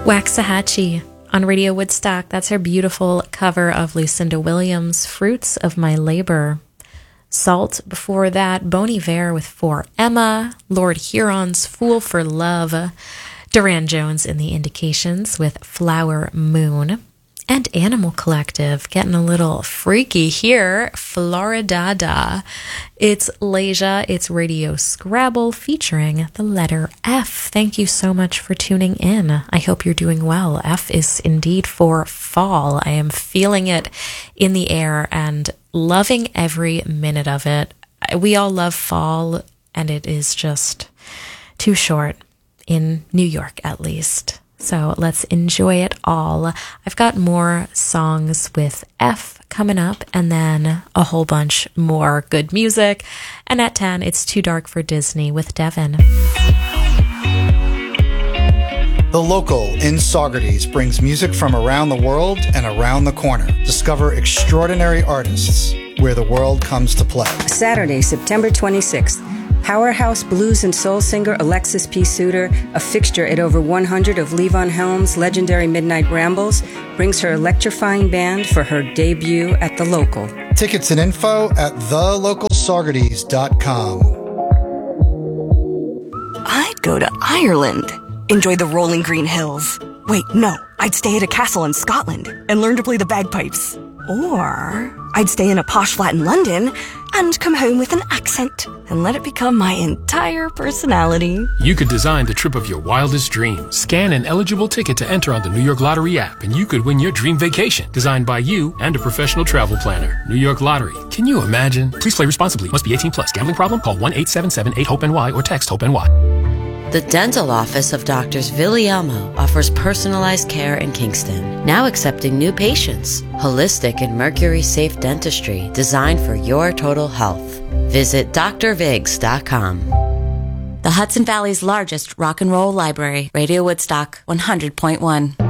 Waxahachie on Radio Woodstock. That's her beautiful cover of Lucinda Williams' Fruits of My Labor. Salt before that, Bon Iver with For Emma, Lord Huron's Fool for Love, Duran Jones in the Indications with Flower Moon, and Animal Collective getting a little freaky here, Floridada. It's Leisha, it's Radio Scrabble featuring the letter F. Thank you so much for tuning in. I hope you're doing well. F is indeed for fall. I am feeling it in the air and loving every minute of it. We all love fall, and it is just too short, in New York at least. So let's enjoy it all. I've got more songs with F coming up, and then a whole bunch more good music. And at 10, it's Too Dark for Disney with Devin. The Local in Saugerties brings music from around the world and around the corner. Discover extraordinary artists where the world comes to play. Saturday, September 26th. Powerhouse blues and soul singer Alexis P. Suter, a fixture at over 100 of Levon Helm's legendary Midnight Rambles, brings her electrifying band for her debut at The Local. Tickets and info at thelocalsaugerties.com. I'd go to Ireland. Enjoy the rolling green hills. Wait, no. I'd stay at a castle in Scotland and learn to play the bagpipes. Or I'd stay in a posh flat in London and come home with an accent and let it become my entire personality. You could design the trip of your wildest dreams. Scan an eligible ticket to enter on the New York Lottery app, and you could win your dream vacation, designed by you and a professional travel planner. New York Lottery. Can you imagine? Please play responsibly. Must be 18 plus. Gambling problem? Call 1-877-8-HOPE-NY or text HOPE-NY. The dental office of Doctors Viliamo offers personalized care in Kingston, now accepting new patients. Holistic and mercury-safe dentistry designed for your total health. Visit drvigs.com. The Hudson Valley's largest rock and roll library, Radio Woodstock 100.1.